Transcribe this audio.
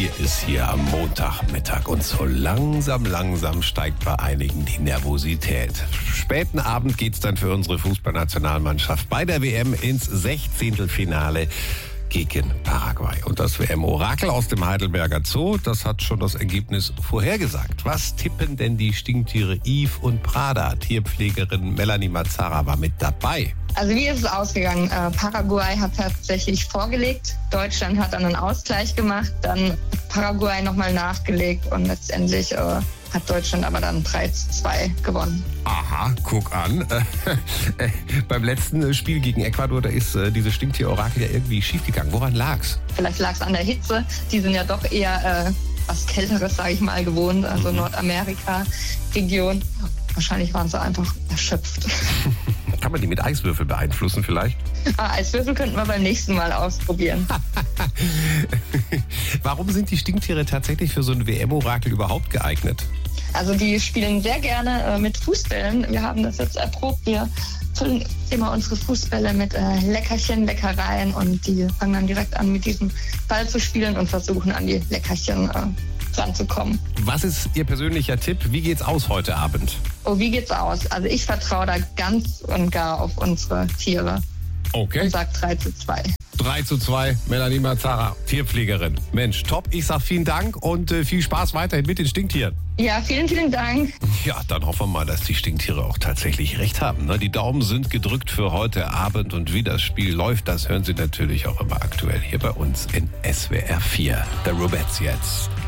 Stinktier ist hier am Montagmittag und so langsam steigt bei einigen die Nervosität. Späten Abend geht's dann für unsere Fußballnationalmannschaft bei der WM ins 16. gegen Paraguay. Und das WM-Orakel aus dem Heidelberger Zoo, das hat schon das Ergebnis vorhergesagt. Was tippen denn die Stinktiere Yves und Prada? Tierpflegerin Melanie Mazzara war mit dabei. Also wie ist es ausgegangen? Paraguay hat tatsächlich vorgelegt. Deutschland hat dann einen Ausgleich gemacht. Dann Paraguay nochmal nachgelegt. Und letztendlich hat Deutschland aber dann 3:2 gewonnen. Aha, guck an. Beim letzten Spiel gegen Ecuador, da ist dieses Stinktier-Orakel ja irgendwie schiefgegangen. Woran lag's? Vielleicht lag es an der Hitze. Die sind ja doch eher was Kälteres, sage ich mal, gewohnt. Also Nordamerika-Region. Wahrscheinlich waren sie einfach erschöpft. Kann man die mit Eiswürfel beeinflussen vielleicht? Eiswürfel könnten wir beim nächsten Mal ausprobieren. Warum sind die Stinktiere tatsächlich für so ein WM-Orakel überhaupt geeignet? Also die spielen sehr gerne mit Fußbällen. Wir haben das jetzt erprobt. Wir füllen immer unsere Fußbälle mit Leckerchen, Leckereien und die fangen dann direkt an, mit diesem Ball zu spielen und versuchen an die Leckerchen ranzukommen. Was ist Ihr persönlicher Tipp? Wie geht's aus heute Abend? Oh, wie geht's aus? Also ich vertraue da ganz und gar auf unsere Tiere. Okay. Und sag 3:2. 3:2, Melanie Mazzara, Tierpflegerin. Mensch, top. Ich sag vielen Dank und viel Spaß weiterhin mit den Stinktieren. Ja, vielen Dank. Ja, dann hoffen wir mal, dass die Stinktiere auch tatsächlich recht haben. Die Daumen sind gedrückt für heute Abend und wie das Spiel läuft, das hören Sie natürlich auch immer aktuell hier bei uns in SWR 4. The Rubettes jetzt.